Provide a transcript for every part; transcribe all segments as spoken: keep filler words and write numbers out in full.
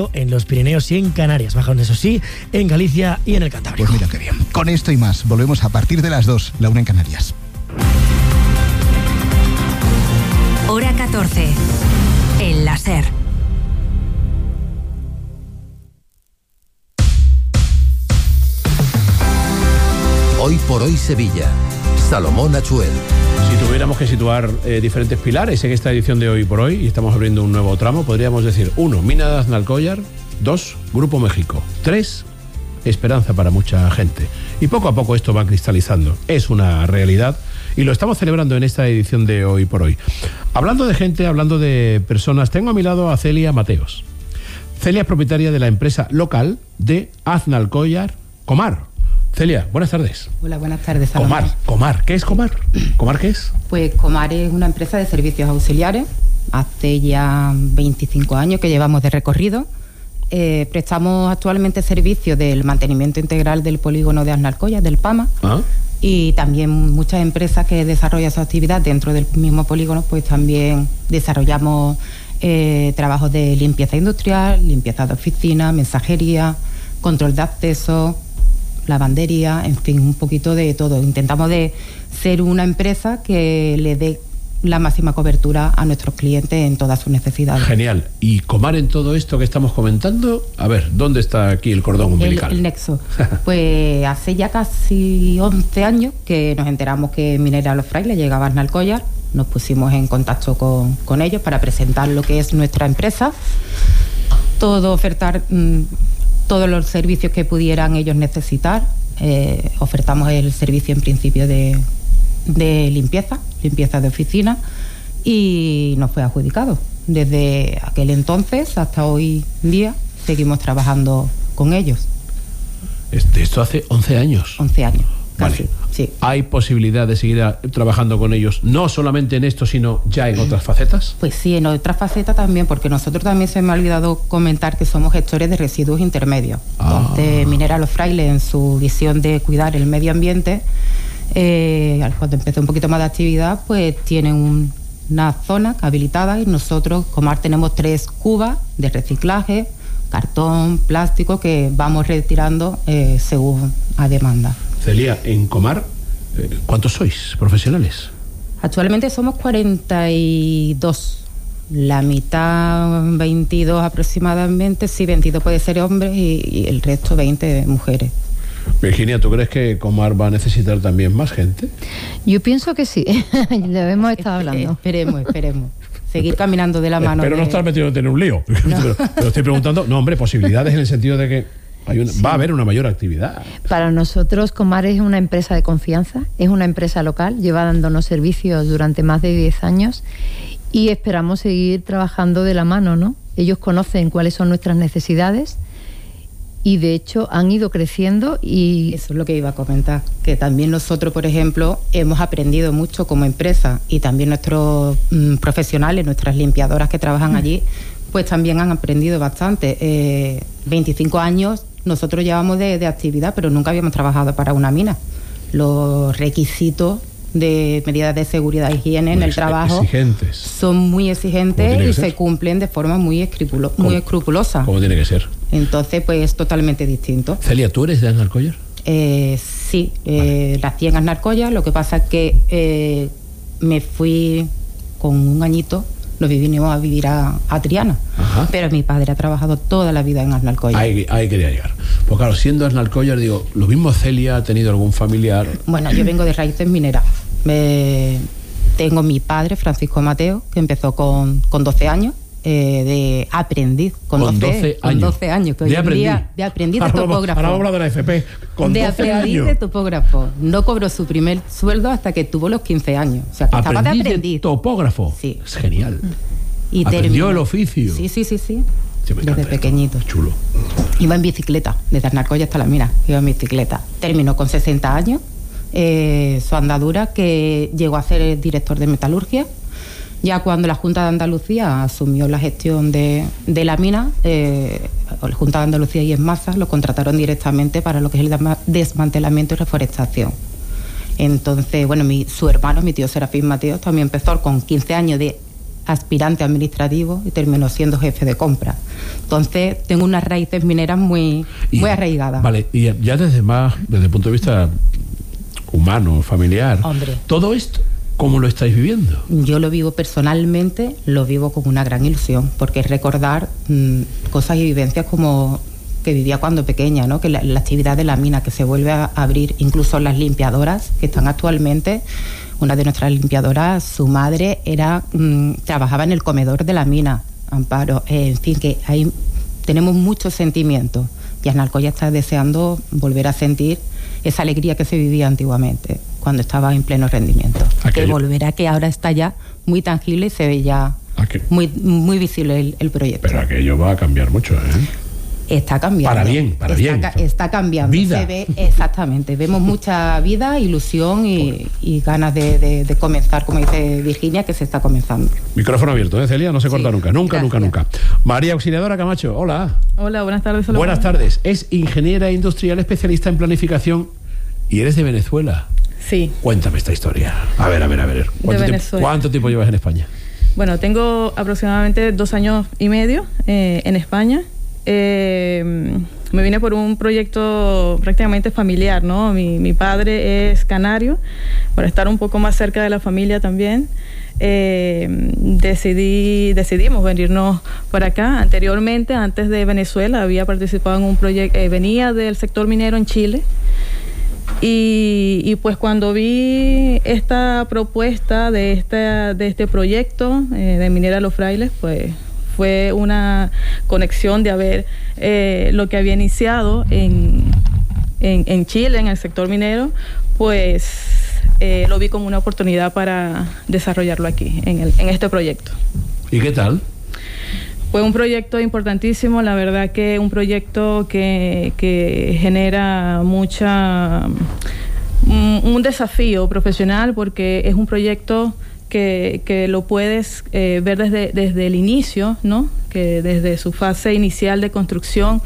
en los Pirineos y en Canarias. Bajan, eso sí, en Galicia y en el Cantábrico. Pues mira qué bien. Con esto y más, volvemos a partir de las dos, la una en Canarias. Hora catorce. El láser. Hoy por hoy Sevilla. Salomón Achuel. Si tuviéramos que situar eh, diferentes pilares en esta edición de Hoy por Hoy, y estamos abriendo un nuevo tramo, podríamos decir: uno, Mina de Aznalcóllar; dos, Grupo México; tres, esperanza para mucha gente. Y poco a poco esto va cristalizando. Es una realidad y lo estamos celebrando en esta edición de Hoy por Hoy. Hablando de gente, hablando de personas, tengo a mi lado a Celia Mateos. Celia es propietaria de la empresa local de Aznalcóllar Comar. Celia, buenas tardes. Hola, buenas tardes. Salomón. Comar, Comar, ¿qué es Comar? ¿Comar qué es? Pues Comar es una empresa de servicios auxiliares. Hace ya veinticinco años que llevamos de recorrido. Eh, prestamos actualmente servicios del mantenimiento integral del polígono de Aznalcóllar, del PAMA. ¿Ah? Y también muchas empresas que desarrollan su actividad dentro del mismo polígono, pues también desarrollamos eh, trabajos de limpieza industrial, limpieza de oficina, mensajería, control de acceso, lavandería, en fin, un poquito de todo. Intentamos de ser una empresa que le dé la máxima cobertura a nuestros clientes en todas sus necesidades. Genial. Y Comar, en todo esto que estamos comentando, a ver, ¿dónde está aquí el cordón umbilical? El, el nexo. Pues hace ya casi once años que nos enteramos que Minera Los Frailes llegaba a Aznalcóllar. Nos pusimos en contacto con, con ellos para presentar lo que es nuestra empresa, todo ofertar mmm, todos los servicios que pudieran ellos necesitar. Eh, ofertamos el servicio en principio de, de limpieza, limpieza de oficina, y nos fue adjudicado. Desde aquel entonces hasta hoy día seguimos trabajando con ellos. Este, esto hace once años. once años, casi. Vale. Sí. ¿Hay posibilidad de seguir a, trabajando con ellos, no solamente en esto, sino ya en otras facetas? Pues sí, en otras facetas también, porque nosotros también se me ha olvidado comentar que somos gestores de residuos intermedios. Ah. Entonces, Minera Los Frailes, en su visión de cuidar el medio ambiente, eh, cuando empezó un poquito más de actividad, pues tienen un, una zona habilitada, y nosotros, Comar, tenemos tres cubas de reciclaje, cartón, plástico, que vamos retirando eh, según a demanda. Celia, en Comar, ¿cuántos sois profesionales? Actualmente somos cuarenta y dos. La mitad, veintidós aproximadamente, sí, veintidós puede ser hombres y, y el resto veinte mujeres. Virginia, ¿tú crees que Comar va a necesitar también más gente? Yo pienso que sí, lo hemos estado hablando. Esperemos, esperemos. Seguir caminando de la mano. Pero de... no estar metido en un lío. No. Pero, pero estoy preguntando, no, hombre, posibilidades en el sentido de que Hay una, sí. va a haber una mayor actividad. Para nosotros, Comar es una empresa de confianza, es una empresa local, lleva dándonos servicios durante más de diez años y esperamos seguir trabajando de la mano, ¿no? Ellos conocen cuáles son nuestras necesidades y, de hecho, han ido creciendo y... Eso es lo que iba a comentar, que también nosotros, por ejemplo, hemos aprendido mucho como empresa, y también nuestros mmm, profesionales, nuestras limpiadoras que trabajan mm. allí, pues también han aprendido bastante. Eh, veinticinco años nosotros llevamos de, de actividad, pero nunca habíamos trabajado para una mina. Los requisitos de medidas de seguridad e higiene en el trabajo exigentes. Son muy exigentes y se cumplen de forma muy, escrupulo, muy escrupulosa. ¿Cómo tiene que ser? Entonces, pues es totalmente distinto. Celia, ¿tú eres de Aznalcóllar? Eh, sí, eh, vale. nací en Aznalcóllar, lo que pasa es que eh, me fui con un añito, nos vinimos a vivir a, a Triana. Ajá. Pero mi padre ha trabajado toda la vida en Aznalcóllar. Ahí, ahí quería llegar. Pues claro, siendo Aznalcóllar, digo, ¿lo mismo Celia ha tenido algún familiar? Bueno, yo vengo de raíces mineras. Me, tengo mi padre, Francisco Mateo, que empezó con, con doce años, eh, de aprendiz. Con, con doce, doce años. Con doce años. Que de, hoy aprendiz. Día, de aprendiz de ahora topógrafo. Ahora habla de la F P. Con de doce aprendiz años. de topógrafo. No cobró su primer sueldo hasta que tuvo los quince años. O sea, que estaba de aprendiz. De topógrafo. Sí. Es genial. Y aprendió terminó. el oficio. Sí, sí, sí, sí. sí desde pequeñito. Esto. Chulo. Iba en bicicleta, desde Aznalcóllar hasta la mina. Iba en bicicleta. Terminó con sesenta años. Eh, su andadura, que llegó a ser director de metalurgia. Ya cuando la Junta de Andalucía asumió la gestión de, de la mina, eh, la Junta de Andalucía y Esmasa lo contrataron directamente para lo que es el desmantelamiento y reforestación. Entonces, bueno, mi, su hermano, mi tío Serafín Mateos, también empezó con quince años de aspirante administrativo y terminó siendo jefe de compra. Entonces tengo unas raíces mineras muy, y, muy arraigadas. Vale, y ya desde más, desde el punto de vista humano, familiar, Hombre. todo esto, ¿cómo lo estáis viviendo? Yo lo vivo personalmente, lo vivo con una gran ilusión, porque es recordar mmm, cosas y vivencias como que vivía cuando pequeña, ¿no? Que la, la actividad de la mina que se vuelve a abrir, incluso las limpiadoras que están actualmente. Una de nuestras limpiadoras, su madre era mmm, trabajaba en el comedor de la mina, Amparo. Eh, en fin, que ahí tenemos muchos sentimientos y Aznalcóllar está deseando volver a sentir esa alegría que se vivía antiguamente, cuando estaba en pleno rendimiento. Aquello. Que volverá, que ahora está ya muy tangible y se ve ya Aquel. muy, muy visible el, el proyecto. Pero aquello va a cambiar mucho, ¿eh? Está cambiando. Para bien, para está, bien. Ca- está cambiando. Vida. Se ve, exactamente. Vemos mucha vida, ilusión y, y ganas de, de, de comenzar, como dice Virginia, que se está comenzando. Micrófono abierto, ¿eh, Celia? No se corta sí, nunca, nunca, gracias. nunca, nunca. María Auxiliadora Camacho, hola. Hola, buenas tardes. Hola, buenas tardes. Es ingeniera industrial especialista en planificación y eres de Venezuela. Sí. Cuéntame esta historia. A ver, a ver, a ver. ¿Cuánto, de tiempo, ¿cuánto tiempo llevas en España? Bueno, tengo aproximadamente dos años y medio eh, en España. Eh, me vine por un proyecto prácticamente familiar, ¿no? Mi, mi padre es canario, para estar un poco más cerca de la familia también. Eh, decidí, decidimos venirnos para acá. Anteriormente, antes de Venezuela, había participado en un proyecto, eh, venía del sector minero en Chile. Y, y pues cuando vi esta propuesta de, esta, de este proyecto eh, de Minera Los Frailes, pues fue una conexión de haber eh, lo que había iniciado en, en, en Chile, en el sector minero, pues eh, lo vi como una oportunidad para desarrollarlo aquí, en, el, en este proyecto. ¿Y qué tal? Fue un proyecto importantísimo, la verdad que un proyecto que, que genera mucha un, un desafío profesional, porque es un proyecto que, que lo puedes eh, ver desde, desde el inicio, ¿no? Que desde su fase inicial de construcción,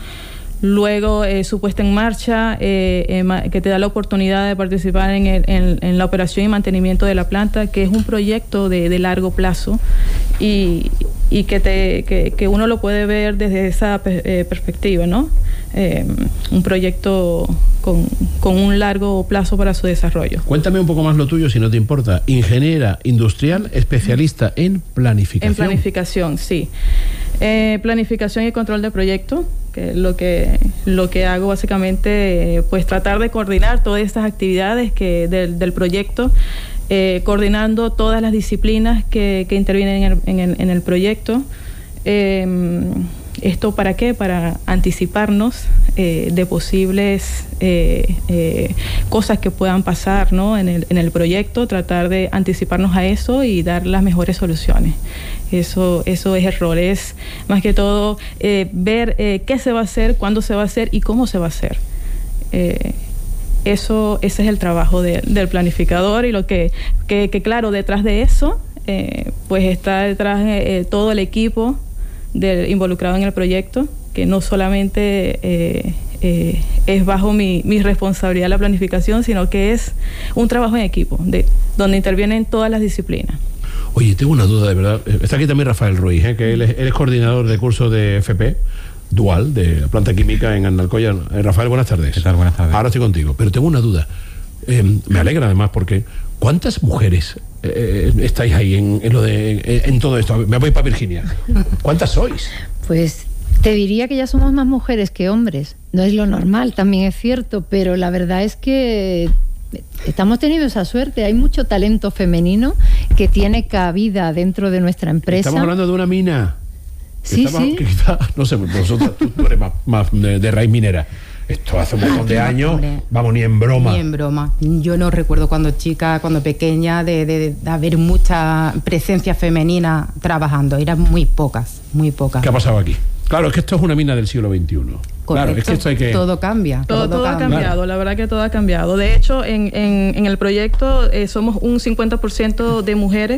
luego eh, su puesta en marcha, eh, eh, que te da la oportunidad de participar en, el, en, en la operación y mantenimiento de la planta, que es un proyecto de, de largo plazo y, y que, te, que, que uno lo puede ver desde esa eh, perspectiva, ¿no? Eh, un proyecto con, con un largo plazo para su desarrollo. Cuéntame un poco más lo tuyo, si no te importa. Ingeniera industrial, especialista en planificación. En planificación, sí. Eh, planificación y control de proyecto, que lo que lo que hago básicamente, eh, pues tratar de coordinar todas estas actividades que del, del proyecto, eh, coordinando todas las disciplinas que, que intervienen en el, en el, en el proyecto. Eh, ¿Esto para qué? Para anticiparnos eh, de posibles eh, eh, cosas que puedan pasar, ¿no? en, el, en el proyecto, tratar de anticiparnos a eso y dar las mejores soluciones. Eso, eso es error, es más que todo eh, ver eh, qué se va a hacer, cuándo se va a hacer y cómo se va a hacer. Eh, eso, ese es el trabajo de, del planificador, y lo que, que, que claro, detrás de eso, eh, pues está detrás eh, todo el equipo del, involucrado en el proyecto, que no solamente eh, eh, es bajo mi, mi responsabilidad la planificación, sino que es un trabajo en equipo, de, donde intervienen todas las disciplinas. Oye, tengo una duda, de verdad. Está aquí también Rafael Ruiz, ¿eh? que él es, él es coordinador de curso de F P dual, de la planta química en Aznalcóllar. Eh, Rafael, buenas tardes. ¿Qué tal? Buenas tardes. Ahora estoy contigo, pero tengo una duda. Eh, me alegra además, porque ¿cuántas mujeres eh, estáis ahí en, en, lo de, en, en todo esto? Me voy para Virginia. ¿Cuántas sois? Pues te diría que ya somos más mujeres que hombres. No es lo normal, también es cierto, pero la verdad es que estamos teniendo esa suerte. Hay mucho talento femenino que tiene cabida dentro de nuestra empresa. Estamos hablando de una mina. Sí, Estamos, sí. Quizá, no sé, vosotros, tú, tú eres más, más de, de raíz minera. Esto hace un montón de años, hombre, vamos, ni en broma. Ni en broma. Yo no recuerdo cuando chica, cuando pequeña, de, de, de haber mucha presencia femenina trabajando. Eran muy pocas, muy pocas. ¿Qué ha pasado aquí? Claro, es que esto es una mina del siglo veintiuno. Correcto. Claro, es que esto hay que... Todo cambia. Todo, todo, todo cambia. ha cambiado, claro. La verdad que todo ha cambiado. De hecho, en, en, en el proyecto eh, somos un cincuenta por ciento de mujeres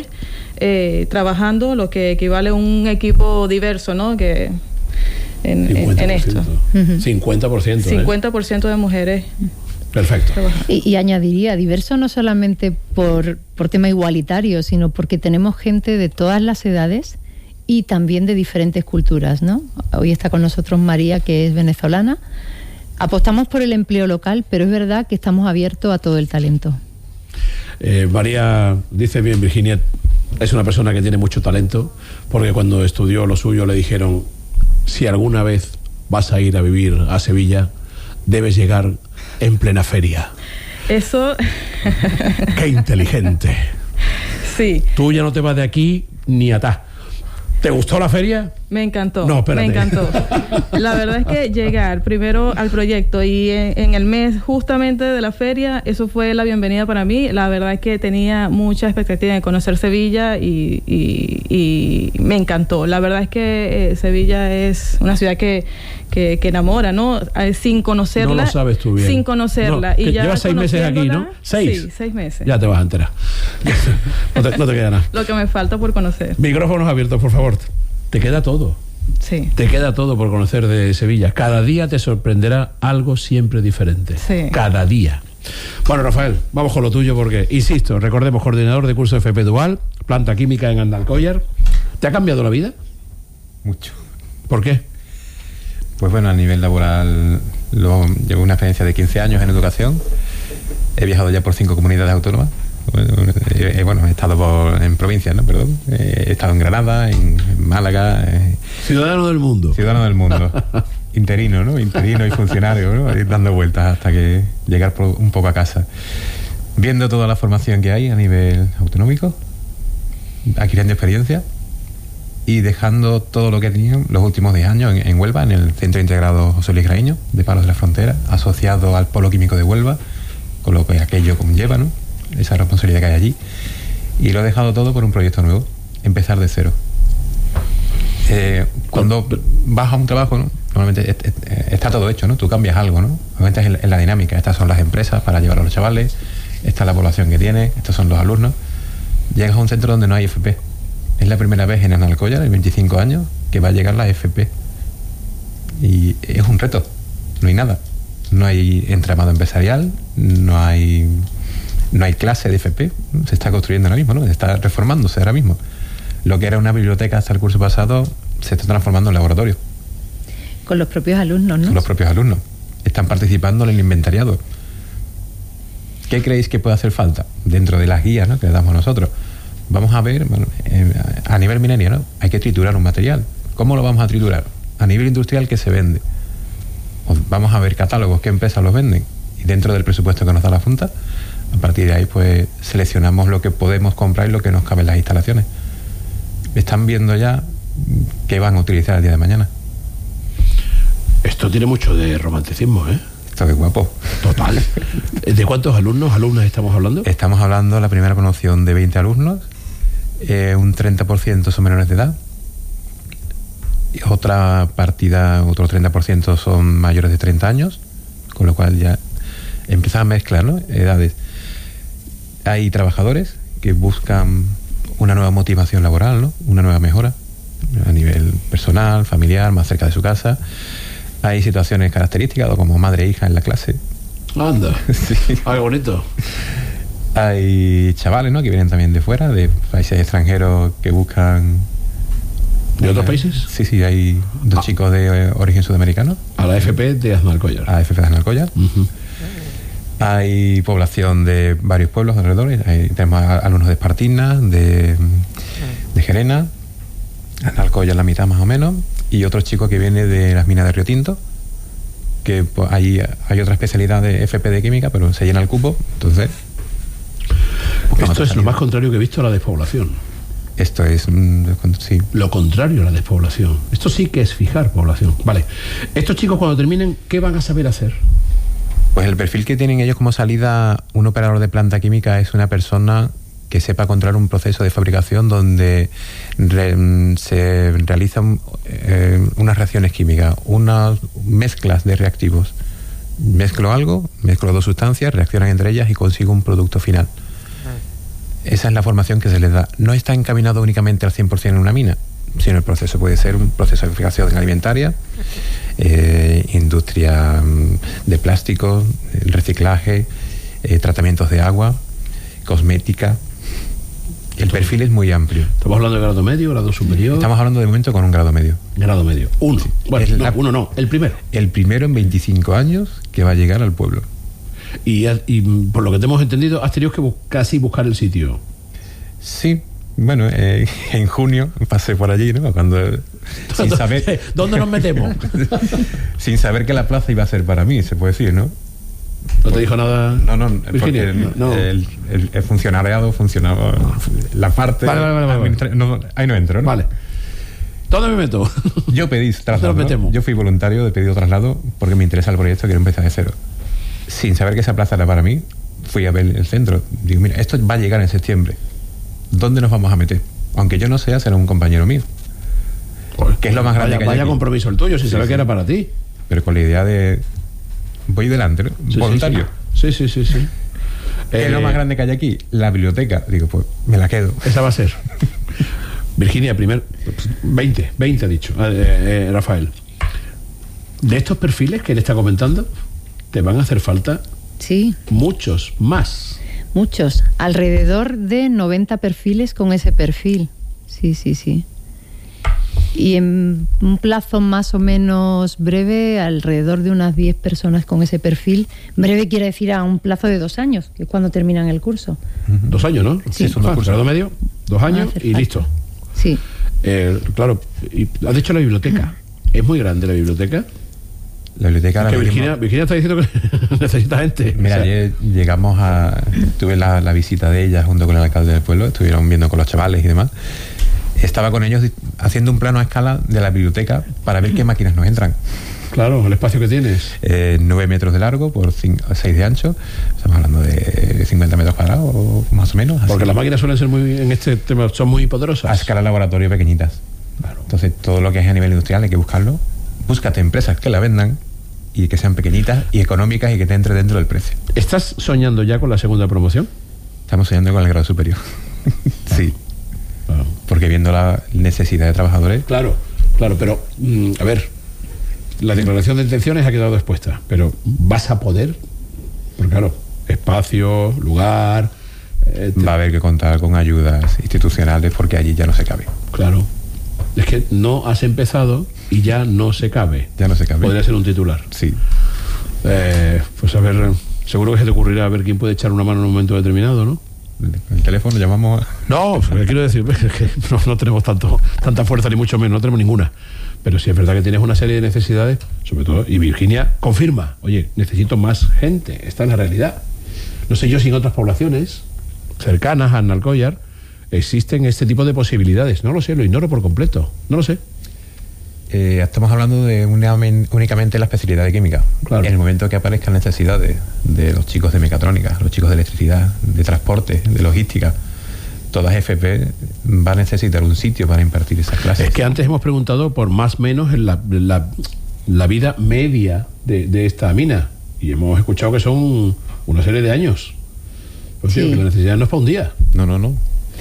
eh, trabajando, lo que equivale a un equipo diverso, ¿no? Que en, en, en esto. cincuenta por ciento. cincuenta por ciento de mujeres Perfecto. Y, y añadiría, diverso no solamente por, por tema igualitario, sino porque tenemos gente de todas las edades y también de diferentes culturas, ¿no? Hoy está con nosotros María, que es venezolana. Apostamos por el empleo local, pero es verdad que estamos abiertos a todo el talento. Eh, María, dice bien Virginia, es una persona que tiene mucho talento, porque cuando estudió lo suyo le dijeron, si alguna vez vas a ir a vivir a Sevilla, debes llegar en plena feria. Eso... ¡Qué inteligente! Sí. Tú ya no te vas de aquí ni atá. ¿Te gustó la feria? Me encantó, no, espérate. me encantó. La verdad es que llegar primero al proyecto y en, en el mes justamente de la feria, eso fue la bienvenida para mí. La verdad es que tenía mucha expectativa de conocer Sevilla y, y, y me encantó. La verdad es que eh, Sevilla es una ciudad que, que, que enamora, ¿no? Eh, sin conocerla. No lo sabes tú bien. Sin conocerla. No, y ya llevas seis meses aquí, ¿no? ¿Seis? Sí, seis meses. Ya te vas a enterar. no, te, no te queda nada. Lo que me falta por conocer. Micrófonos abiertos, por favor. Te queda todo. Sí. Te queda todo por conocer de Sevilla. Cada día te sorprenderá algo siempre diferente. Sí. Cada día. Bueno, Rafael, vamos con lo tuyo porque, insisto, recordemos, coordinador de curso F P Dual, planta química en Andalcóllar. ¿Te ha cambiado la vida? Mucho. ¿Por qué? Pues bueno, a nivel laboral lo, llevo una experiencia de quince años en educación. He viajado ya por cinco comunidades autónomas. Bueno, eh, bueno he estado por, en provincias, ¿no? Perdón. Eh, he estado en Granada, en, en Málaga. Eh, ciudadano del mundo. Ciudadano del mundo. Interino, ¿no? Interino y funcionario, ¿no? Ir dando vueltas hasta que llegar por, un poco a casa. Viendo toda la formación que hay a nivel autonómico, adquiriendo experiencia y dejando todo lo que he tenido los últimos diez años en, en Huelva, en el Centro Integrado José Luis Graíño, de Palos de la Frontera, asociado al Polo Químico de Huelva, con lo que aquello conlleva, ¿no? Esa responsabilidad que hay allí, y lo he dejado todo por un proyecto nuevo, empezar de cero. Eh, cuando vas a un trabajo, ¿no? Normalmente es, es, está todo hecho, ¿no? Tú cambias algo, ¿no? Normalmente es en la dinámica. Estas son las empresas para llevar a los chavales, esta es la población que tiene, estos son los alumnos. Llegas a un centro donde no hay F P. Es la primera vez en Andalcóllar, en veinticinco años, que va a llegar la F P. Y es un reto, no hay nada. No hay entramado empresarial, no hay... No hay clase de F P, se está construyendo ahora mismo, ¿no? Se está reformándose ahora mismo. Lo que era una biblioteca hasta el curso pasado se está transformando en laboratorio. Con los propios alumnos, ¿no? Con los propios alumnos. Están participando en el inventariado. ¿Qué creéis que puede hacer falta dentro de las guías, ¿no? que le damos nosotros? Vamos a ver, bueno, eh, a nivel minerio, ¿no? Hay que triturar un material. ¿Cómo lo vamos a triturar? A nivel industrial, ¿qué se vende? Pues vamos a ver catálogos, qué empresas los venden. Y dentro del presupuesto que nos da la Junta, a partir de ahí pues seleccionamos lo que podemos comprar y lo que nos cabe en las instalaciones. Están viendo ya qué van a utilizar el día de mañana. Esto tiene mucho de romanticismo, ¿eh? Esto es guapo. Total. ¿De cuántos alumnos, alumnas estamos hablando? Estamos hablando, la primera promoción de veinte alumnos, eh, un treinta por ciento son menores de edad, y otra partida, otro treinta por ciento son mayores de treinta años, con lo cual ya empiezan a mezclar, ¿no? Edades. Hay trabajadores que buscan una nueva motivación laboral, ¿no? Una nueva mejora a nivel personal, familiar, más cerca de su casa. Hay situaciones características, como madre e hija en la clase. Anda, sí. Algo bonito. Hay chavales, ¿no? Que vienen también de fuera, de países extranjeros que buscan... ¿De otros países? Sí, sí, hay dos ah. chicos de origen sudamericano. A la F P de Aznalcóllar. A la F P de Aznalcóllar. Uh-huh. Hay población de varios pueblos alrededor. Hay, tenemos alumnos de Espartina, de, de Gerena, Aznalcóllar la mitad más o menos, y otro chico que viene de las minas de Río Tinto, que pues, ahí hay otra especialidad de F P de química, pero se llena el cupo, entonces... Esto es lo más contrario que he visto a la despoblación. Esto es, sí. Lo contrario a la despoblación. Esto sí que es fijar población. Vale. Estos chicos cuando terminen, ¿qué van a saber hacer? Pues el perfil que tienen ellos como salida, un operador de planta química es una persona que sepa controlar un proceso de fabricación donde re, se realizan eh, unas reacciones químicas, unas mezclas de reactivos. Mezclo algo, mezclo dos sustancias, reaccionan entre ellas y consigo un producto final. Esa es la formación que se les da. No está encaminado únicamente al cien por ciento en una mina, sino el proceso puede ser un proceso de fabricación alimentaria, eh, industria de plásticos, el reciclaje, eh, tratamientos de agua, cosmética. El perfil es muy amplio. ¿Estamos hablando de grado medio, grado superior? Estamos hablando de momento con un grado medio. Grado medio. Uno. Sí. Bueno, El- no, uno no, el primero. El primero en veinticinco años que va a llegar al pueblo. Y, y por lo que te hemos entendido, has tenido que bu- casi buscar el sitio. Sí, bueno, eh, en junio pasé por allí, ¿no? Cuando, sin saber, ¿Dónde nos metemos? sin saber que la plaza iba a ser para mí, se puede decir, ¿no? ¿No te dijo nada? No, no, Virginia, porque no. El, el- el funcionariado funcionaba, la parte Vale, vale, vale, vale. administra- no, ahí no entro, ¿no? Vale. ¿Dónde me meto? Yo pedí traslado, nos ¿no? metemos? Yo fui voluntario de pedido traslado porque me interesa el proyecto, quiero empezar de cero. Sin saber que esa plaza era para mí, fui a ver el centro. Digo, mira, esto va a llegar en septiembre. ¿Dónde nos vamos a meter? Aunque yo no sea, será un compañero mío. Que es lo más grande Vaya, que hay vaya aquí. compromiso el tuyo, si Sí, sabes sí. que era para ti. Pero con la idea de... Voy delante, ¿no? Sí, Voluntario. Sí, sí, sí, sí. sí. ¿Qué es Eh, lo más grande que hay aquí? La biblioteca. Digo, pues me la quedo. Esa va a ser. Virginia, primer. veinte, veinte ha dicho eh, eh, Rafael. De estos perfiles que él está comentando, te van a hacer falta Sí, muchos más. muchos. Alrededor de noventa perfiles con ese perfil. Sí, sí, sí. Y en un plazo más o menos breve, alrededor de unas diez personas con ese perfil. Breve quiere decir a un plazo de dos años, que es cuando terminan el curso. Dos años, ¿no? Sí. son dos cursos. Grado medio, dos Va a años hacer y falta. listo. Sí. Eh, claro, y has dicho la biblioteca. ¿Es muy grande la biblioteca? La biblioteca... Que ahora mismo- Virginia, Virginia está diciendo que necesita gente. Mira, O sea, ayer llegamos a... Tuve la, la visita de ella junto con el alcalde del pueblo, estuvieron viendo con los chavales y demás. Estaba con ellos haciendo un plano a escala de la biblioteca para ver qué máquinas nos entran. claro, el espacio que tienes. Eh, nueve metros de largo por seis de ancho. Estamos hablando de cincuenta metros cuadrados, más o menos. así. Porque las máquinas suelen ser muy, en este tema, son muy poderosas. A escala laboratorio pequeñitas. Claro. Entonces, todo lo que es a nivel industrial hay que buscarlo. Búscate empresas que la vendan y que sean pequeñitas y económicas y que te entre dentro del precio. ¿Estás soñando ya con la segunda promoción? Estamos soñando con el grado superior. Sí. Claro. Porque viendo la necesidad de trabajadores, Claro, claro, pero mm, a ver, la declaración de intenciones ha quedado expuesta, pero ¿vas a poder? Porque claro, espacio, lugar, eh, te- va a haber que contar con ayudas institucionales porque allí ya no se cabe. claro. Es que no has empezado y ya no se cabe. Ya no se cabe. Podría ser un titular. Sí. Eh, pues a ver, seguro que se te ocurrirá a ver quién puede echar una mano en un momento determinado, ¿no? El teléfono llamamos a... No, pues, quiero decir es que no, no tenemos tanto, tanta fuerza, ni mucho menos, no tenemos ninguna. Pero sí es verdad que tienes una serie de necesidades, sobre todo, y Virginia confirma, oye, necesito más gente, esta es la realidad. No sé yo si en otras poblaciones cercanas a Arnalcollar existen este tipo de posibilidades. No lo sé, lo ignoro por completo, no lo sé. Eh, estamos hablando de una- únicamente la especialidad de química. Claro. En el momento que aparezcan necesidades de los chicos de mecatrónica, los chicos de electricidad, de transporte, de logística, todas F P va a necesitar un sitio para impartir esas clases. Es que antes hemos preguntado por más o menos en la, la, la vida media de, de esta mina y hemos escuchado que son una serie de años. Pues sí, Sí. la necesidad no es para un día. No, no, no.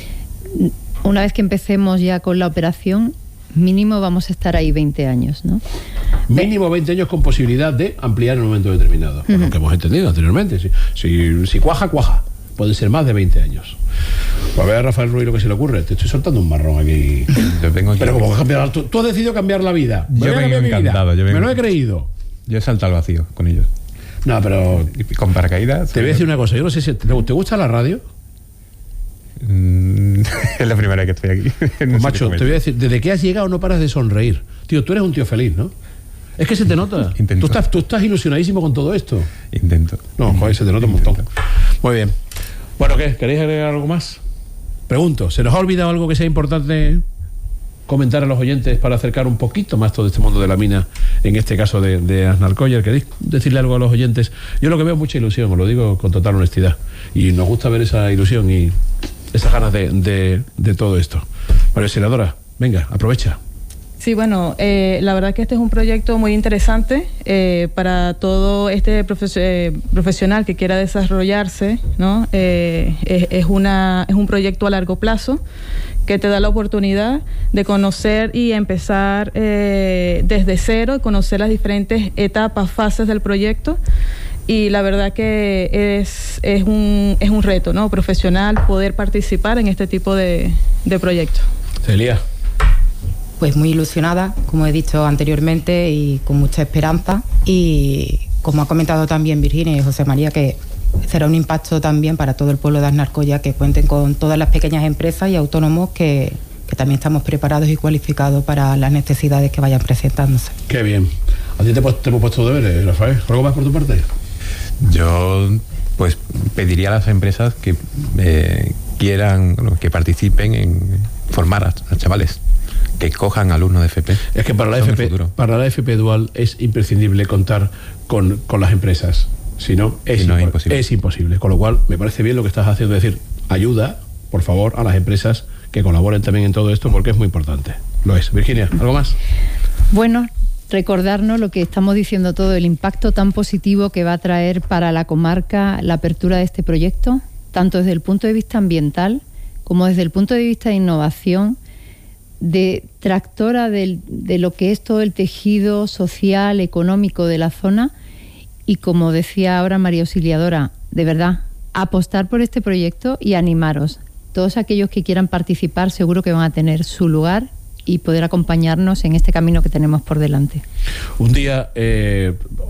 Una vez que empecemos ya con la operación, mínimo vamos a estar ahí veinte años, ¿no? Mínimo veinte años con posibilidad de ampliar en un momento determinado. Por lo que hemos entendido anteriormente. Si, si, si cuaja, cuaja. Pueden ser más de veinte años. Pues a ver a Rafael Ruiz lo que se le ocurre. Te estoy soltando un marrón aquí. Yo vengo aquí- Pero como que cambiar, tú, tú has decidido cambiar la vida. Yo Voy a vengo cambiar mi vida. encantado, yo vengo- Me lo he creído. Yo he saltado al vacío con ellos. No, pero Y con paracaídas. te voy a decir una cosa. Yo no sé si te, te gusta la radio. Mm, es la primera vez que estoy aquí. No Pues, sé macho, qué te voy a decir, desde que has llegado no paras de sonreír. Tío, tú eres un tío feliz, ¿no? Es que se te nota. Intento. Tú estás, tú estás ilusionadísimo con todo esto. Intento. No, joder, se te nota un montón. Intento. Muy bien. Bueno, ¿qué? ¿Queréis agregar algo más? Pregunto, ¿se nos ha olvidado algo que sea importante comentar a los oyentes para acercar un poquito más todo este mundo de la mina, en este caso de, de Arnalcollar? ¿Queréis decirle algo a los oyentes? Yo lo que veo es mucha ilusión, os lo digo con total honestidad. Y nos gusta ver esa ilusión y esas ganas de, de, de todo esto. María Senadora, venga, aprovecha. Sí, bueno, eh, la verdad que este es un proyecto muy interesante eh, para todo este profes- eh, profesional que quiera desarrollarse, ¿no? Eh, es, es, una, es un proyecto a largo plazo que te da la oportunidad de conocer y empezar eh, desde cero, conocer las diferentes etapas, fases del proyecto. Y la verdad que es, es, un, es un reto, ¿no? Profesional poder participar en este tipo de, de proyectos. Celia. Pues muy ilusionada, como he dicho anteriormente, y con mucha esperanza. Y como ha comentado también Virginia y José María, que será un impacto también para todo el pueblo de Aznalcóllar, que cuenten con todas las pequeñas empresas y autónomos que, que también estamos preparados y cualificados para las necesidades que vayan presentándose. Qué bien. ¿A ti te, te hemos puesto deberes, Rafael? ¿Algo más por tu parte? Yo pues pediría a las empresas que eh, quieran, bueno, que participen en formar a, a chavales, que cojan alumnos de F P. Es que para la, F P, para la F P dual es imprescindible contar con, con las empresas. Si no, es, si no, impo- es imposible. es imposible. Con lo cual, me parece bien lo que estás haciendo, es decir, ayuda, por favor, a las empresas que colaboren también en todo esto, porque es muy importante. Lo es. Virginia, ¿algo más? Bueno, recordarnos lo que estamos diciendo todo, el impacto tan positivo que va a traer para la comarca la apertura de este proyecto, tanto desde el punto de vista ambiental como desde el punto de vista de innovación, de tractora del, de lo que es todo el tejido social, económico de la zona. Y como decía ahora María Auxiliadora, de verdad, apostar por este proyecto y animaros. Todos aquellos que quieran participar seguro que van a tener su lugar y poder acompañarnos en este camino que tenemos por delante. Un día, eh,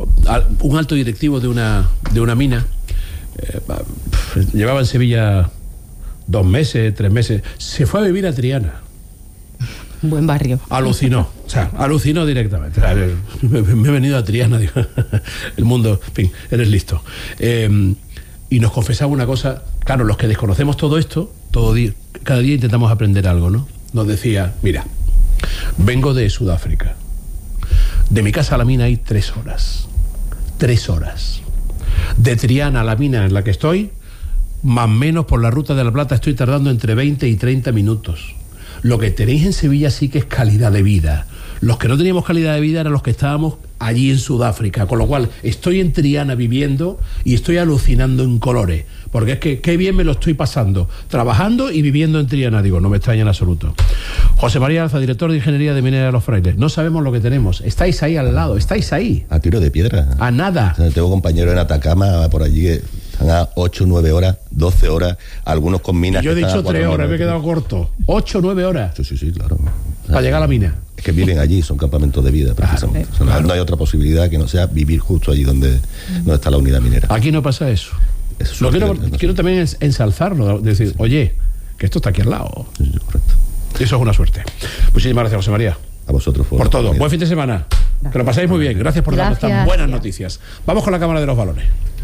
un alto directivo de una, de una mina eh, llevaba en Sevilla dos meses, tres meses, se fue a vivir a Triana. Un buen barrio. Alucinó, o sea, alucinó directamente. O sea, me, me he venido a Triana, digo, el mundo, en fin, eres listo. Eh, y nos confesaba una cosa, claro, los que desconocemos todo esto, todo día, cada día intentamos aprender algo, ¿no? Nos decía, mira, vengo de Sudáfrica. De mi casa a la mina hay tres horas. Tres horas. De Triana a la mina en la que estoy, más o menos por la Ruta de la Plata estoy tardando entre veinte y treinta minutos. Lo que tenéis en Sevilla sí que es calidad de vida. Los que no teníamos calidad de vida eran los que estábamos allí en Sudáfrica, con lo cual estoy en Triana viviendo y estoy alucinando en colores, porque es que qué bien me lo estoy pasando, trabajando y viviendo en Triana. Digo, no me extraña en absoluto. José María Alza, director de Ingeniería de Minera de los Frailes. No sabemos lo que tenemos, estáis ahí al lado, estáis ahí. A tiro de piedra. A nada. O sea, tengo compañeros en Atacama, por allí, que están a ocho, nueve horas, doce horas, algunos con minas. Y yo he que dicho tres horas, me he quedado corto. ocho, nueve horas. Sí, sí, sí, claro. Para llegar a la mina. Es que viven allí, son campamentos de vida, precisamente. Claro, o sea, claro. No hay otra posibilidad que no sea vivir justo allí donde, donde está la unidad minera. Aquí no pasa eso. eso Lo quiero, no quiero también es ensalzarlo, decir, oye, que esto está aquí al lado. Sí, sí, correcto. Eso es una suerte. Muchísimas gracias, José María. A vosotros por, por todo. Por Buen fin de semana. Gracias. Que lo pasáis muy bien. Gracias por darnos Gracias. tan buenas noticias. Vamos con la cámara de los balones.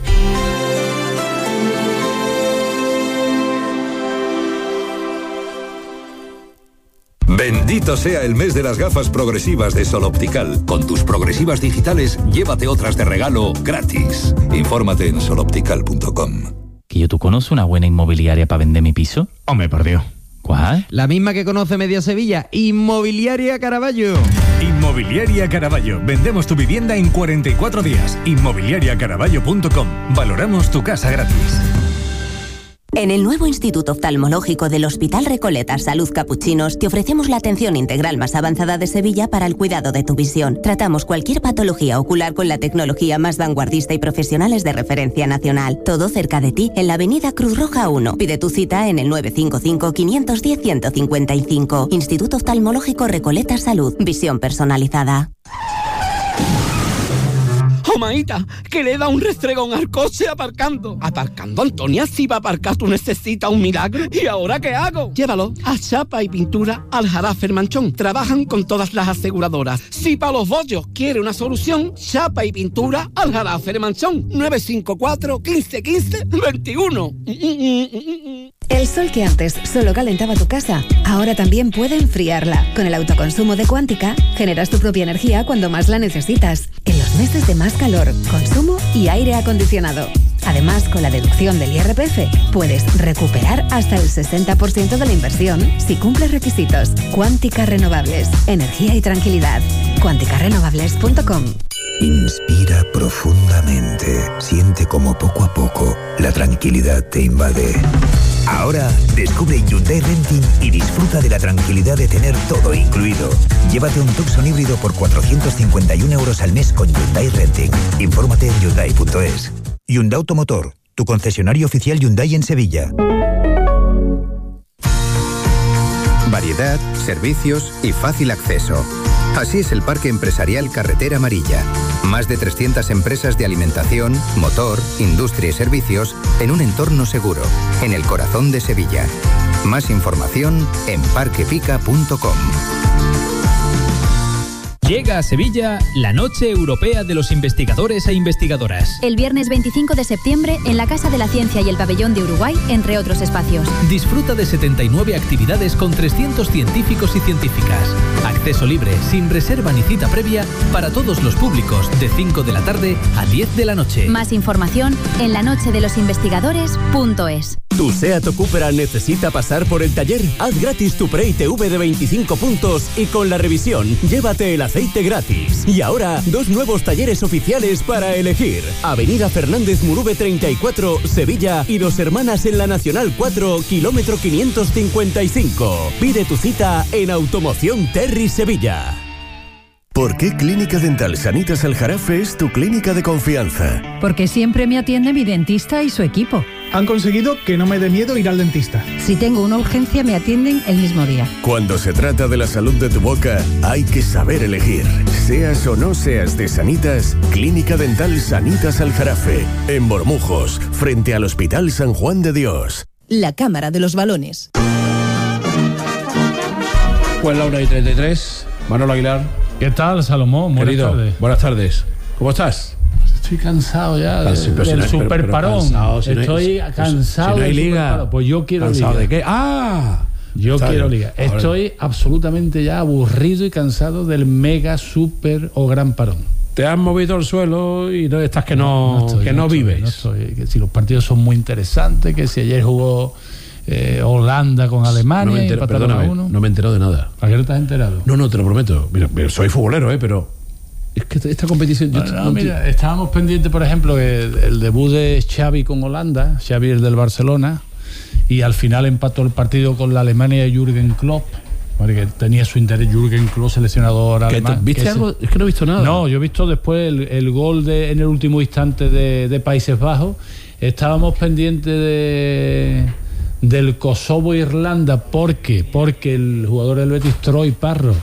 Bendito sea el mes de las gafas progresivas de Sol Optical. Con tus progresivas digitales, llévate otras de regalo gratis. Infórmate en sol optical punto com. ¿Que yo tú conoces una buena inmobiliaria para vender mi piso? Hombre, por Dios. ¿Cuál? La misma que conoce media Sevilla, Inmobiliaria Caraballo. Inmobiliaria Caraballo. Vendemos tu vivienda en cuarenta y cuatro días. inmobiliaria caraballo punto com. Valoramos tu casa gratis. En el nuevo Instituto Oftalmológico del Hospital Recoletas Salud Capuchinos te ofrecemos la atención integral más avanzada de Sevilla para el cuidado de tu visión. Tratamos cualquier patología ocular con la tecnología más vanguardista y profesionales de referencia nacional. Todo cerca de ti, en la avenida Cruz Roja uno. Pide tu cita en el nueve cinco cinco, cinco uno cero, uno cinco cinco. Instituto Oftalmológico Recoletas Salud. Visión personalizada. ¡Oh, maíta! Que le da un restregón al coche aparcando. Aparcando, Antonia, si va a aparcar tú necesitas un milagro. ¿Y ahora qué hago? Llévalo a Chapa y Pintura Aljarafe El Manchón. Trabajan con todas las aseguradoras. Si para los bollos quiere una solución, Chapa y Pintura Aljarafe El Manchón. nueve cinco cuatro, quince quince, veintiuno. El sol que antes solo calentaba tu casa, ahora también puede enfriarla. Con el autoconsumo de Cuántica, generas tu propia energía cuando más la necesitas. En los meses de más calor, consumo y aire acondicionado. Además, con la deducción del I R P F, puedes recuperar hasta el sesenta por ciento de la inversión si cumples requisitos. Cuántica Renovables. Energía y tranquilidad. cuántica renovables punto com. Inspira profundamente. Siente como poco a poco la tranquilidad te invade. Ahora descubre Hyundai Renting y disfruta de la tranquilidad de tener todo incluido. Llévate un Tucson híbrido por cuatrocientos cincuenta y un euros al mes con Hyundai Renting. Infórmate en hyundai punto es. Hyundai Automotor, tu concesionario oficial Hyundai en Sevilla. Variedad, servicios y fácil acceso. Así es el Parque Empresarial Carretera Amarilla. Más de trescientas empresas de alimentación, motor, industria y servicios en un entorno seguro, en el corazón de Sevilla. Más información en parquepica punto com. Llega a Sevilla la Noche Europea de los Investigadores e Investigadoras. El viernes veinticinco de septiembre en la Casa de la Ciencia y el Pabellón de Uruguay, entre otros espacios. Disfruta de setenta y nueve actividades con trescientos científicos y científicas. Acceso libre, sin reserva ni cita previa, para todos los públicos, de cinco de la tarde a diez de la noche. Más información en la noche de los investigadores punto es. ¿Tu SEAT o Cupra necesita pasar por el taller? Haz gratis tu Pre I T V de veinticinco puntos y con la revisión, llévate el aceite gratis. Y ahora, dos nuevos talleres oficiales para elegir. Avenida Fernández Murube treinta y cuatro, Sevilla, y Dos Hermanas en la Nacional cuatro, kilómetro quinientos cincuenta y cinco. Pide tu cita en Automoción Terry Sevilla. ¿Por qué Clínica Dental Sanitas Aljarafe es tu clínica de confianza? Porque siempre me atiende mi dentista y su equipo. Han conseguido que no me dé miedo ir al dentista. Si tengo una urgencia, me atienden el mismo día. Cuando se trata de la salud de tu boca, hay que saber elegir. Seas o no seas de Sanitas, Clínica Dental Sanitas Aljarafe, en Bormujos, frente al Hospital San Juan de Dios. La Cámara de los Balones. Pues la una y treinta y tres, Manolo Aguilar. ¿Qué tal, Salomón? Buenas Querido, tardes. buenas tardes. ¿Cómo estás? Estoy cansado ya Canso, de, pero del si no- super pero- pero parón. cansado, si no hay- Estoy pues, cansado si no hay del liga. superparón. Pues yo quiero ¿Cansado liga. de qué? ¡Ah! Yo Está quiero bien. liga. Ahora- Estoy absolutamente ya aburrido y cansado del mega, super o gran parón. Te has movido al suelo y no estás que no, estoy, que no, estoy, vives. no estoy. Que si los partidos son muy interesantes, que si ayer jugó eh, Holanda con Alemania No me y entero, empataron a perdóname, uno. no me he enterado de nada. ¿A qué no te has enterado? No, no, te lo prometo. Mira, mira, soy futbolero, ¿eh? Pero es que esta competición... yo- No, no, mira, estábamos pendientes, por ejemplo, que el, el debut de Xavi con Holanda, Xavi el del Barcelona, y al final empató el partido con la Alemania de Jürgen Klopp, porque tenía su interés Jürgen Klopp, seleccionador ¿Qué, alemán. ¿Viste que algo? ese- Es que no he visto nada. No, yo he visto después el, el gol de, en el último instante de, de Países Bajos. Estábamos pendientes de del Kosovo-Irlanda. ¿Por qué? Porque el jugador del Betis, Troy Parro,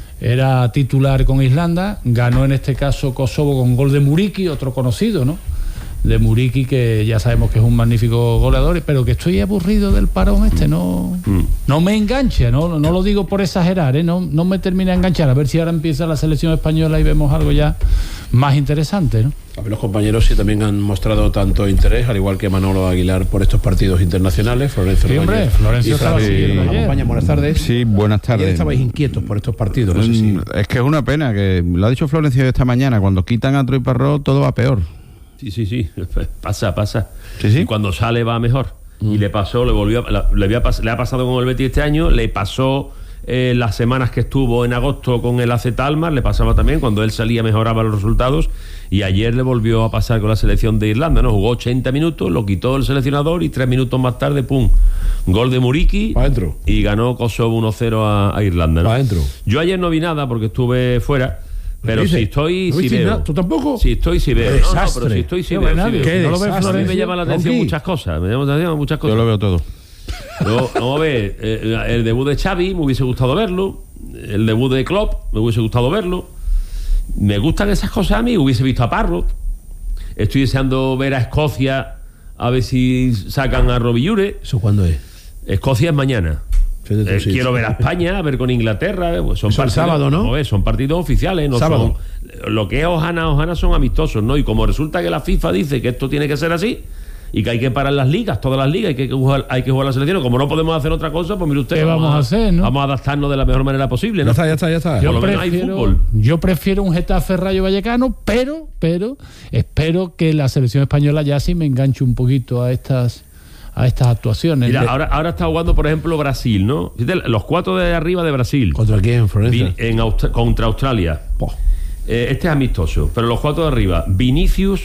era titular con Islanda. Ganó en este caso Kosovo con gol de Muriqui, otro conocido, ¿no? De Muriqui, que ya sabemos que es un magnífico goleador, pero que estoy aburrido del parón este, no, no me engancha, no, no lo digo por exagerar, ¿eh? no, no me termina de enganchar. A ver si ahora empieza la selección española y vemos algo ya más interesante, ¿no? A ver, los compañeros sí también han mostrado tanto interés, al igual que Manolo Aguilar, por estos partidos internacionales. Florencio Sí, hombre, Reyes Florencio y estaba Fran- siguiendo nos ayer. acompañan. Buenas tardes. Sí, buenas Ayer tardes. estabais inquietos por estos partidos, no sé si... Mm, Es que es una pena, que lo ha dicho Florencio esta mañana, cuando quitan a Troy Parró todo va peor. Sí, sí, sí, pasa, pasa. Sí, sí. Y cuando sale va mejor. Y le pasó, le volvió, a- la- le, había pas- le ha pasado con el Betis este año, le pasó eh, las semanas que estuvo en agosto con el A Z Almar, le pasaba también, cuando él salía mejoraba los resultados, y ayer le volvió a pasar con la selección de Irlanda, ¿no? Jugó ochenta minutos, lo quitó el seleccionador y tres minutos más tarde, pum, gol de Muriqui y ganó Kosovo uno cero a, a Irlanda, ¿no? Yo ayer no vi nada porque estuve fuera. Pero dice? si estoy, ¿No si viste veo. nada? ¿Tú tampoco? Si estoy, si veo. ¡Qué No, no, desastre! pero si estoy, si No veo. ve si nadie. veo. ¿Qué No lo ve desastre? Florencio. A mí me llama la atención Ronqui. muchas cosas. Me llama la atención muchas cosas. Yo lo veo todo. Yo, vamos a ver, eh, el debut de Xavi me hubiese gustado verlo. El debut de Klopp me hubiese gustado verlo. Me gustan esas cosas a mí. Hubiese visto a Parrot. Estoy deseando ver a Escocia a ver si sacan a Robillure. ¿Eso cuándo es? Escocia es mañana. Fíjate tú, Eh, sí, quiero sí. ver a España, a ver con Inglaterra. eh, pues son Eso el partidos- sábado, ¿no? vamos a ver, son partidos oficiales, no Sábado. son. Lo que es Ojana, Ojana son amistosos, ¿no? Y como resulta que la FIFA dice que esto tiene que ser así, y que hay que parar las ligas, todas las ligas, hay que jugar, hay que jugar las selecciones. Como no podemos hacer otra cosa, pues mire usted, ¿qué vamos a hacer, no? Vamos a adaptarnos de la mejor manera posible, ¿no? Ya está, ya está, ya está. Yo Por lo menos hay prefiero, fútbol. yo prefiero un Getafe Rayo Vallecano, pero, pero espero que la selección española ya sí me enganche un poquito a estas a estas actuaciones. Mira, ahora, ahora está jugando, por ejemplo, Brasil, ¿no? Fíjate, los cuatro de arriba de Brasil. ¿Contra quién, Florencia? En Aust- contra Australia. Oh. Eh, este es amistoso, pero los cuatro de arriba: Vinicius,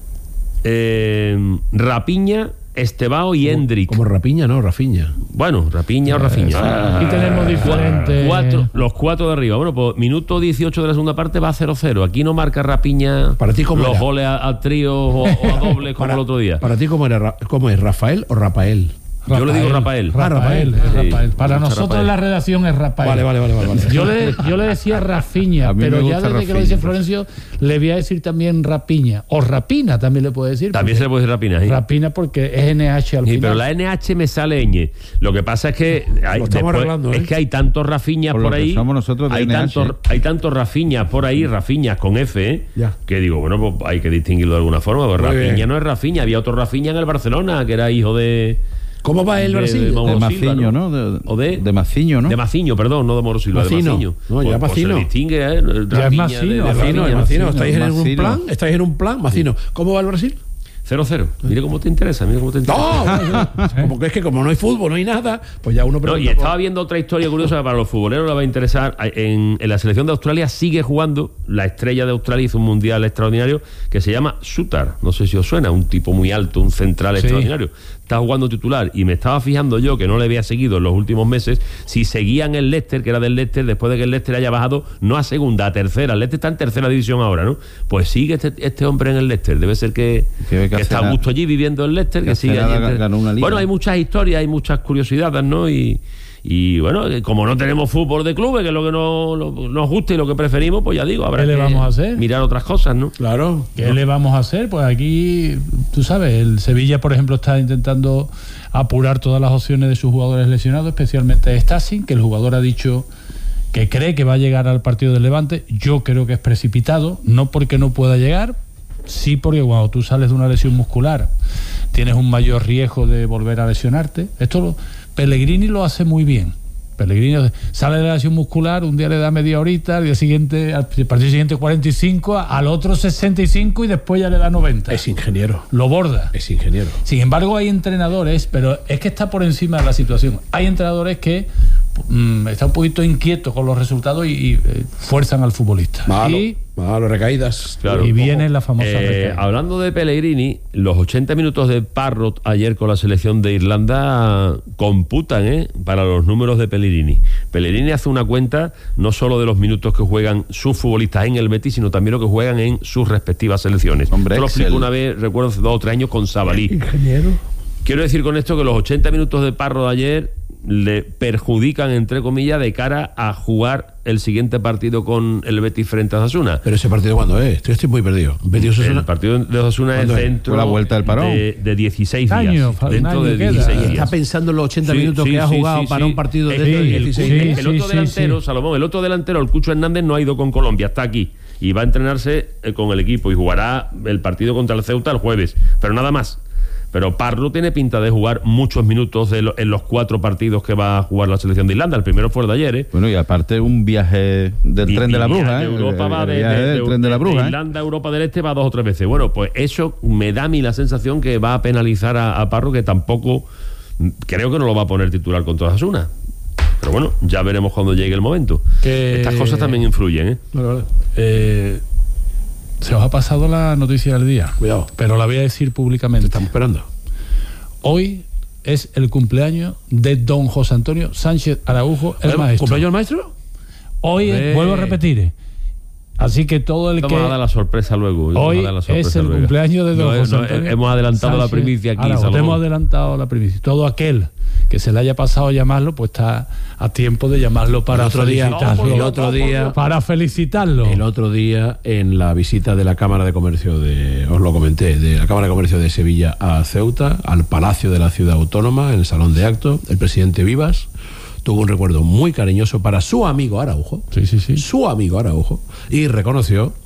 eh, Rapiña, Estebao y Hendrik. Como Rapiña, no, Rafiña. Bueno, Rapiña o Rafiña. Aquí tenemos diferentes. Cuatro, los cuatro de arriba. Bueno, pues minuto dieciocho de la segunda parte va cero cero. Aquí no marca Rapiña ¿Para ti cómo los era? goles a, a trío o, o a dobles como Para- el otro día. Para ti, ¿cómo, era, Ra- cómo es? ¿Rafael o Rafael? Yo le digo Rafael. Ah, Rafael, es Sí, Rafael. Para mucho nosotros Rafael. en la redacción es Rafael. Vale, vale, vale, vale, vale. Yo le, yo le decía Rafiña, A mí me pero ya gusta desde que lo Rafinha. dice Florencio, le voy a decir también Rapiña. O Rapina también le puede decir. También se le puede decir Rapina. ¿sí? Rapina porque es N H al Sí, final. pero la N H me sale ñ. Lo que pasa es que hay, Lo estamos después- arreglando, ¿eh? es que hay tantos Rafiñas Por por, lo que ahí. somos nosotros de hay N H. tantos, hay tantos Rafiñas por ahí, Rafiñas con F, ¿eh? Ya. Que digo, bueno, pues hay que distinguirlo de alguna forma. Pues Muy Rafiña bien. no es Rafiña, había otro Rafiña en el Barcelona, que era hijo de. ¿Cómo va el de- Brasil? de Mauro De Silva, Maciño, ¿no? De, O de- de Maciño, ¿no? De Maciño, perdón, no de Mauro Silva, Macino. de Maciño. No, ya Pues- pues Macino. se distingue, ¿eh? Ya es Rafiña Macino, de- de Macino, Macino, Rafiña. Macino, ¿estáis en un Macino. plan? ¿Estáis en un plan? Macino. ¿Cómo va el Brasil? cero cero. Mire cómo te interesa, mire cómo te interesa. No, como que es que como no hay fútbol, no hay nada, pues ya uno No, pregunta y por- estaba viendo otra historia curiosa que para los futboleros le va a interesar. En, en la selección de Australia sigue jugando la estrella de Australia, hizo un mundial extraordinario que se llama Sutar. No sé si os suena, un tipo muy alto, un central Sí. extraordinario. Está jugando titular y me estaba fijando yo, que no le había seguido en los últimos meses, si seguían el Leicester, que era del Leicester, después de que el Leicester haya bajado no a segunda, a tercera. El Leicester está en tercera división ahora, ¿no? Pues sigue este, este hombre en el Leicester. Debe ser que, Que ve que que hace está a nada- gusto allí viviendo el Leicester, que que, hace sigue nada allí entre- ganó una liga. Bueno, hay muchas historias, hay muchas curiosidades, ¿no? Y, y bueno, como no tenemos fútbol de clubes, que es lo que no, lo- nos gusta y lo que preferimos, pues ya digo, habrá ¿Qué le que vamos a hacer? mirar otras cosas, ¿no? Claro. ¿Qué le vamos a hacer? Pues aquí, tú sabes, el Sevilla, por ejemplo, está intentando apurar todas las opciones de sus jugadores lesionados, especialmente Stassin, que el jugador ha dicho que cree que va a llegar al partido del Levante. Yo creo que es precipitado, no porque no pueda llegar, sí porque cuando tú sales de una lesión muscular tienes un mayor riesgo de volver a lesionarte. Esto lo, Pellegrini lo hace muy bien. Pellegrini sale de la lesión muscular, un día le da media horita, al día siguiente, al partido siguiente cuarenta y cinco, al otro sesenta y cinco y después ya le da noventa. Es ingeniero. Lo borda. Es ingeniero. Sin embargo, hay entrenadores, pero es que está por encima de la situación. Hay entrenadores que mm, están un poquito inquietos con los resultados y, y, eh, fuerzan al futbolista. Malo, Y, malo, recaídas. Claro. y viene la famosa Eh, recaída. hablando de Pellegrini, los ochenta minutos de Parrot ayer con la selección de Irlanda computan ¿eh? para los números de Pellegrini. Pellegrini hace una cuenta no solo de los minutos que juegan sus futbolistas en el Betis, sino también lo que juegan en sus respectivas selecciones. Hombre, Esto lo explico Excel. una vez, recuerdo hace dos o tres años con Sabalí. Ingeniero. Quiero decir con esto que los ochenta minutos de Parrot ayer le perjudican, entre comillas, de cara a jugar el siguiente partido con el Betis frente a Osasuna. Pero ese partido, ¿cuándo es? Yo estoy muy perdido. Betis Osasuna. El partido de Osasuna es ¿Cuándo es? dentro Fue la vuelta del parón. de, de dieciséis Un año, días. fa- un Dentro año de queda. dieciséis Y días. está pensando en los ochenta Sí, minutos sí, que ha sí, jugado sí, para sí. un partido Es dentro que de el, dieciséis el- días. el otro Sí, sí, delantero, sí. Salomón, el otro delantero, el Cucho Hernández, no ha ido con Colombia, está aquí. Y va a entrenarse eh, con el equipo y jugará el partido contra el Ceuta el jueves. Pero nada más. Pero Parlo tiene pinta de jugar muchos minutos de lo- en los cuatro partidos que va a jugar la selección de Irlanda. El primero fue el de ayer, ¿eh? Bueno, y aparte un viaje del Y- tren de la y bruja, de ¿eh? Europa El- va el de, viaje de- del de- tren de la de bruja, ¿eh? Irlanda a Europa del Este va dos o tres veces. Bueno, pues eso me da a mí la sensación que va a penalizar a, a Parro, que tampoco mm, creo que no lo va a poner titular contra Osasuna. Pero bueno, ya veremos cuando llegue el momento. Que- Estas cosas también influyen, ¿eh? Vale, vale. Eh, se os ha pasado la noticia del día. Cuidado. Pero la voy a decir Te públicamente. estamos esperando. Hoy es el cumpleaños de don José Antonio Sánchez Araujo, el maestro. ¿Cumpleaños del maestro? Hoy, es- Hombre. vuelvo a repetir. eh, Así que todo el Vamos que... a dar la sorpresa luego. vamos Hoy a dar la sorpresa es el luego. cumpleaños de don No, José no, Antonio hemos adelantado la Sánchez primicia aquí, Araujo. Te Salomón. hemos adelantado la primicia. Todo aquel que se le haya pasado a llamarlo, pues está a tiempo de llamarlo para El otro día- felicitarlo. el otro día- para felicitarlo. El otro día, en la visita de la Cámara de Comercio de, os lo comenté, de la Cámara de Comercio de Sevilla a Ceuta, al Palacio de la Ciudad Autónoma, en el Salón de Actos, el presidente Vivas tuvo un recuerdo muy cariñoso para su amigo Araujo, Sí, sí, sí. su amigo Araujo, y reconoció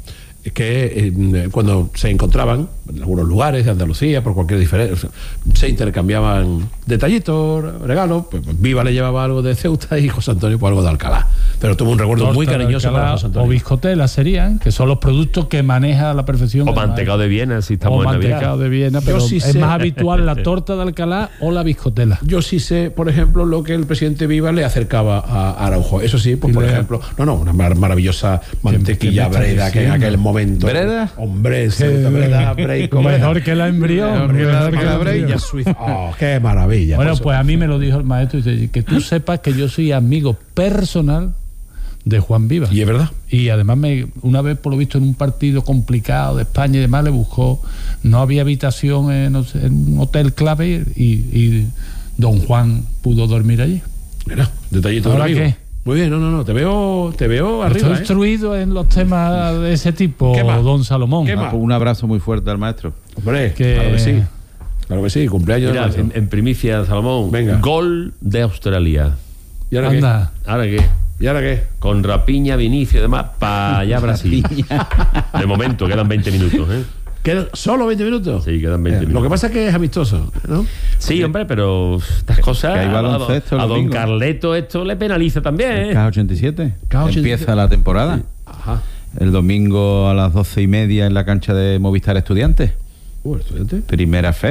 que eh, cuando se encontraban en algunos lugares de Andalucía, por cualquier diferencia, se intercambiaban detallitos, regalos. Pues, pues Viva le llevaba algo de Ceuta y José Antonio pues algo de Alcalá. Pero tuvo un recuerdo Torta muy cariñoso para José Antonio. O biscotelas serían, que son los productos que maneja a la perfección. O mantecado de Viena, si estamos o en Navidad. mantecado de Viena, pero sí es sé. más habitual la torta de Alcalá o la biscotela. Yo sí sé, por ejemplo, lo que el presidente Viva le acercaba a Araujo. Eso sí, pues por le- ejemplo, no, no, una mar- maravillosa mantequilla qué me estás Breda que en diciendo? aquel momento. ¿Breda? Hombre, Ceuta, Breda, Breico, Mejor que la embrión. Mejor que la embrión. Suiza. Oh, qué maravilla. Bueno, Pues, pues a mí me lo dijo el maestro, dice, que tú sepas que yo soy amigo personal de Juan Viva. Y es verdad. Y además me, una vez, por lo visto, en un partido complicado de España y demás, le buscó, no había habitación en, no sé, en un hotel clave y, y don Juan pudo dormir allí. Mira, detallito ¿Ahora del amigo. qué? Muy bien, no, no, no, te veo, te veo arriba. Estoy ¿eh? instruido en los temas de ese tipo, ¿Qué más? don Salomón. ¿Qué Ah, más? pues un abrazo muy fuerte al maestro. Hombre, Que- claro que sí. Claro que sí, cumpleaños. Mira, del maestro. en, en primicia, Salomón. Venga. Gol de Australia. ¿Y ahora Anda. ¿Ahora qué? qué? ¿Y ahora qué? Con Rapiña, Vinicio y demás, para allá Brasil. De momento, quedan veinte minutos, ¿eh? ¿Quedan solo veinte minutos? Sí, quedan veinte Eh, minutos. Lo que pasa es que es amistoso, ¿no? Sí, hombre, pero estas cosas que hay a- baloncesto el a, a don domingo. Carleto esto le penaliza también, El ¿eh? K ochenta y siete. K ochenta y siete. Empieza la temporada. Ajá. El domingo a las doce y media en la cancha de Movistar Estudiantes. Uh, estudiante. Primera fe.